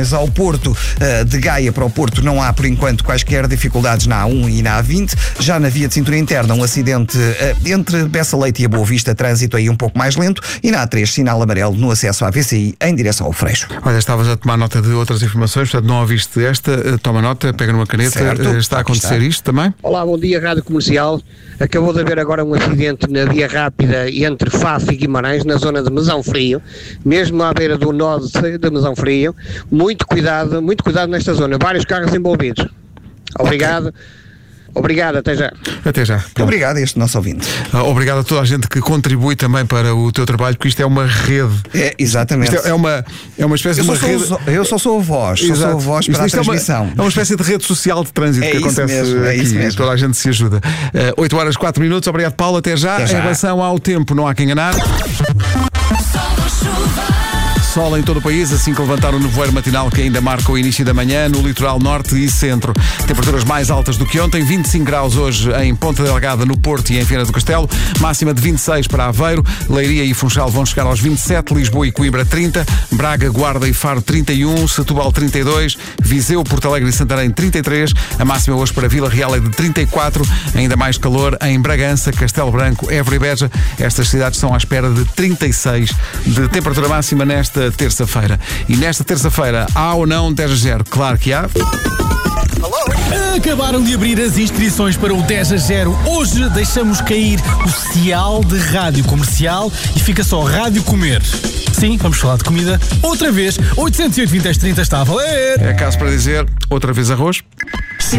ligações ao Porto. De Gaia para o Porto não há, por enquanto, quaisquer dificuldades na A1 e na A20. Já na via de cintura interna, um acidente entre Bessa Leite e a Boa Vista, trânsito aí um pouco mais lento. E na A3, sinal amarelo no acesso à VCI em direção ao Freixo. Olha, estavas a tomar nota de outras informações, portanto não ouviste esta. Toma nota, pega numa caneta. Certo, está a acontecer isto também? Olá, bom dia, Rádio Comercial. Acabou de haver agora um acidente na via rápida entre Faf e Guimarães, na zona de Mesão Frio, mesmo à beira do nó de Mesão Frio. Muito cuidado nesta zona. Vários carros envolvidos. Obrigado. Okay. Obrigado, até já. Até já. Pronto. Obrigado a este nosso ouvinte. Obrigado a toda a gente que contribui também para o teu trabalho, porque isto é uma rede. Exatamente. Isto é uma espécie de uma rede. Eu só sou a voz, sou a voz para a transmissão. É uma espécie de rede social de trânsito que acontece mesmo, aqui. Isso mesmo. Toda a gente se ajuda. 8 horas 4 minutos. Obrigado, Paulo. Até já. Em relação ao tempo, não há quem enganar. Sol em todo o país, assim que levantar o nevoeiro matinal que ainda marca o início da manhã no litoral norte e centro. Temperaturas mais altas do que ontem, 25 graus hoje em Ponta Delgada, no Porto e em Viana do Castelo, máxima de 26 para Aveiro, Leiria e Funchal vão chegar aos 27, Lisboa e Coimbra 30, Braga, Guarda e Faro 31, Setúbal 32, Viseu, Porto Alegre e Santarém 33, a máxima hoje para Vila Real é de 34, ainda mais calor em Bragança, Castelo Branco, Évora e Beja. Estas cidades estão à espera de 36 de temperatura máxima nesta terça-feira. E nesta terça-feira, há ou não 10-0? Claro que há. Acabaram de abrir as inscrições para o 10-0. Hoje deixamos cair o Cial de Rádio Comercial e fica só Rádio Comer. Sim, vamos falar de comida outra vez. 808 20 30 está a valer. É caso para dizer, outra vez arroz.